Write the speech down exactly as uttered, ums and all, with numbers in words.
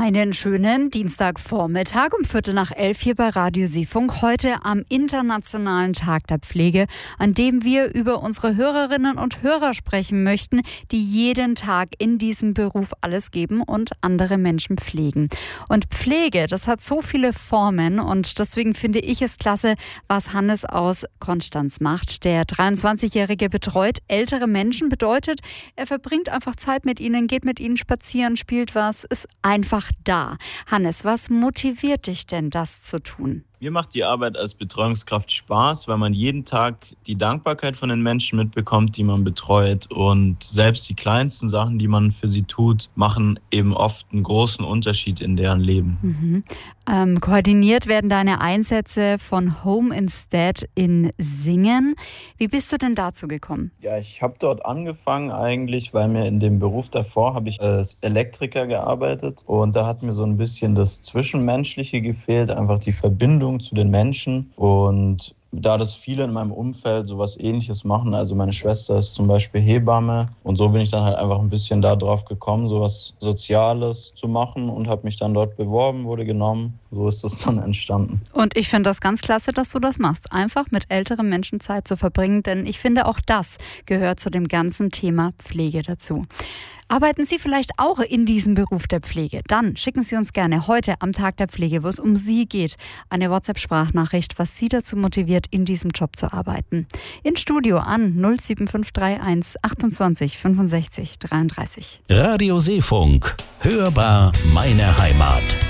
Einen schönen Dienstagvormittag um Viertel nach elf hier bei Radio Seefunk. Heute am Internationalen Tag der Pflege, an dem wir über unsere Hörerinnen und Hörer sprechen möchten, die jeden Tag in diesem Beruf alles geben und andere Menschen pflegen. Und Pflege, das hat so viele Formen und deswegen finde ich es klasse, was Hannes aus Konstanz macht. Der dreiundzwanzigjährige betreut ältere Menschen, bedeutet, er verbringt einfach Zeit mit ihnen, geht mit ihnen spazieren, spielt was, ist einfach da. Hannes, was motiviert dich denn, das zu tun? Mir macht die Arbeit als Betreuungskraft Spaß, weil man jeden Tag die Dankbarkeit von den Menschen mitbekommt, die man betreut. Und selbst die kleinsten Sachen, die man für sie tut, machen eben oft einen großen Unterschied in deren Leben. Mhm. Ähm, koordiniert werden deine Einsätze von Home Instead in Singen. Wie bist du denn dazu gekommen? Ja, ich habe dort angefangen eigentlich, weil mir in dem Beruf davor habe ich als Elektriker gearbeitet. Und da hat mir so ein bisschen das Zwischenmenschliche gefehlt, einfach die Verbindung zu den Menschen. Und da das viele in meinem Umfeld sowas Ähnliches machen, also meine Schwester ist zum Beispiel Hebamme und so bin ich dann halt einfach ein bisschen da drauf gekommen, sowas Soziales zu machen und habe mich dann dort beworben, wurde genommen. So ist das dann entstanden. Und ich finde das ganz klasse, dass du das machst, einfach mit älteren Menschen Zeit zu verbringen, denn ich finde auch das gehört zu dem ganzen Thema Pflege dazu. Arbeiten Sie vielleicht auch in diesem Beruf der Pflege? Dann schicken Sie uns gerne heute am Tag der Pflege, wo es um Sie geht, eine WhatsApp-Sprachnachricht, was Sie dazu motiviert, in diesem Job zu arbeiten. In Studio an null sieben fünf drei eins achtundzwanzig fünfundsechzig dreiunddreißig. Radio Seefunk. Hörbar meine Heimat.